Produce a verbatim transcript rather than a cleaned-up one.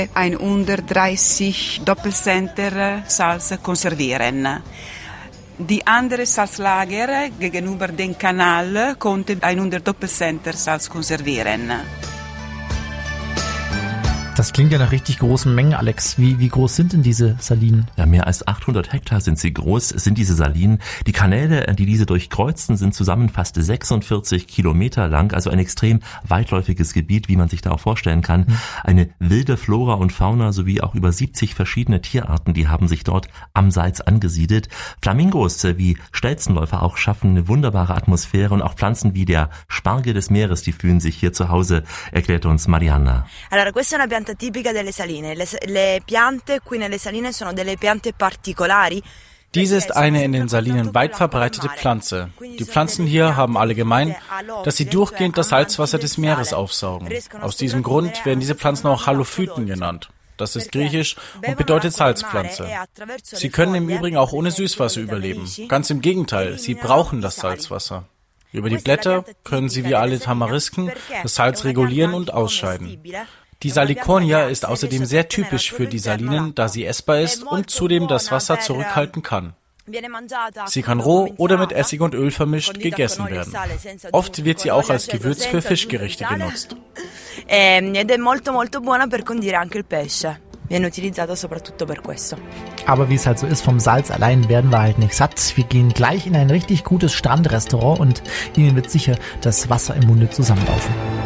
hundertdreißig Doppelcenter Salz konservieren. Die andere Salzlager gegenüber dem Kanal konnte hundert Doppelcenter Salz konservieren. Das klingt ja nach richtig großen Mengen, Alex. Wie, wie groß sind denn diese Salinen? Ja, mehr als achthundert Hektar sind sie groß, sind diese Salinen. Die Kanäle, die diese durchkreuzten, sind zusammen fast sechsundvierzig Kilometer lang, also ein extrem weitläufiges Gebiet, wie man sich da auch vorstellen kann. Mhm. Eine wilde Flora und Fauna sowie auch über siebzig verschiedene Tierarten, die haben sich dort am Salz angesiedelt. Flamingos wie Stelzenläufer auch schaffen eine wunderbare Atmosphäre und auch Pflanzen wie der Spargel des Meeres, die fühlen sich hier zu Hause, erklärt uns Marianna. Allora, questa è una pianta tipica delle saline. Le, le piante qui nelle saline sono delle piante particolari. Dies ist eine in den Salinen weit verbreitete Pflanze. Die Pflanzen hier haben alle gemein, dass sie durchgehend das Salzwasser des Meeres aufsaugen. Aus diesem Grund werden diese Pflanzen auch Halophyten genannt. Das ist griechisch und bedeutet Salzpflanze. Sie können im Übrigen auch ohne Süßwasser überleben. Ganz im Gegenteil, sie brauchen das Salzwasser. Über die Blätter können sie wie alle Tamarisken das Salz regulieren und ausscheiden. Die Salicornia ist außerdem sehr typisch für die Salinen, da sie essbar ist und zudem das Wasser zurückhalten kann. Sie kann roh oder mit Essig und Öl vermischt gegessen werden. Oft wird sie auch als Gewürz für Fischgerichte genutzt. Aber wie es halt so ist, vom Salz allein werden wir halt nicht satt. Wir gehen gleich in ein richtig gutes Strandrestaurant und Ihnen wird sicher das Wasser im Munde zusammenlaufen.